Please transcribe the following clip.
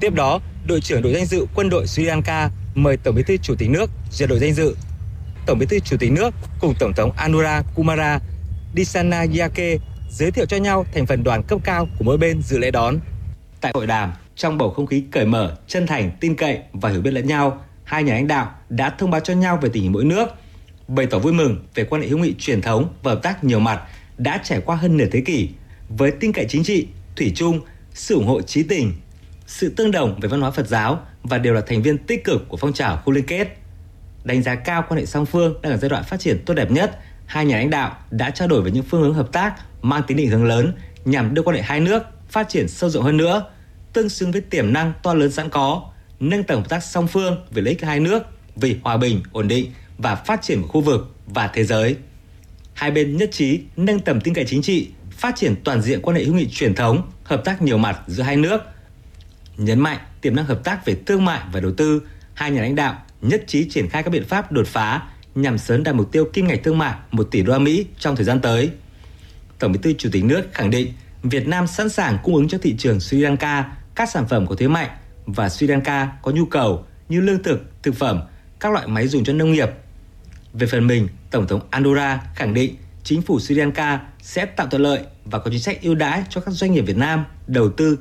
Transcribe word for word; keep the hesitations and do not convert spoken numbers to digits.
Tiếp đó, đội trưởng đội danh dự quân đội Sri Lanka mời Tổng Bí thư Chủ tịch nước duyệt đội danh dự. Tổng Bí thư Chủ tịch nước cùng Tổng thống Anura Kumara Dissanayake giới thiệu cho nhau thành phần đoàn cấp cao của mỗi bên dự lễ đón. Tại hội đàm, trong bầu không khí cởi mở, chân thành, tin cậy và hiểu biết lẫn nhau, hai nhà lãnh đạo đã thông báo cho nhau về tình hình mỗi nước, bày tỏ vui mừng về quan hệ hữu nghị truyền thống và hợp tác nhiều mặt đã trải qua hơn nửa thế kỷ, với tin cậy chính trị, thủy chung, sự ủng hộ chí tình, sự tương đồng về văn hóa Phật giáo và đều là thành viên tích cực của phong trào khu liên kết. Đánh giá cao quan hệ song phương đang ở giai đoạn phát triển tốt đẹp nhất, hai nhà lãnh đạo đã trao đổi về những phương hướng hợp tác mang tính định hướng lớn nhằm đưa quan hệ hai nước phát triển sâu rộng hơn nữa, tương xứng với tiềm năng to lớn sẵn có, nâng tầm hợp tác song phương vì lợi ích hai nước, vì hòa bình, ổn định và phát triển của khu vực và thế giới. Hai bên nhất trí nâng tầm tin cậy chính trị, phát triển toàn diện quan hệ hữu nghị truyền thống, hợp tác nhiều mặt giữa hai nước. Nhấn mạnh tiềm năng hợp tác về thương mại và đầu tư, hai nhà lãnh đạo nhất trí triển khai các biện pháp đột phá nhằm sớm đạt mục tiêu kim ngạch thương mại một tỷ đô la Mỹ trong thời gian tới. Tổng Bí thư Chủ tịch nước khẳng định Việt Nam sẵn sàng cung ứng cho thị trường Sri Lanka các sản phẩm có thế mạnh và Sri Lanka có nhu cầu như lương thực, thực phẩm, các loại máy dùng cho nông nghiệp. Về phần mình, Tổng thống Anura khẳng định chính phủ Sri Lanka sẽ tạo thuận lợi và có chính sách ưu đãi cho các doanh nghiệp Việt Nam đầu tư